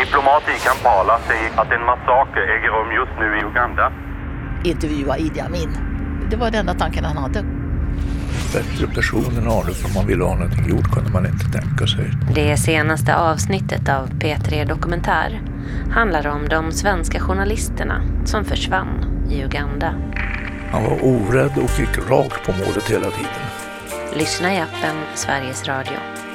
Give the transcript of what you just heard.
Diplomat i Kampala säger att en massaker äger rum just nu i Uganda. Intervjua Idi Amin. Det var den enda tanken han hade. Bättre person än Arnulf, om man ville ha någonting gjort kunde man inte tänka sig. Det senaste avsnittet av P3 Dokumentär handlar om de svenska journalisterna som försvann i Uganda. Han var orädd och gick rakt på målet hela tiden. Lyssna i appen Sveriges Radio.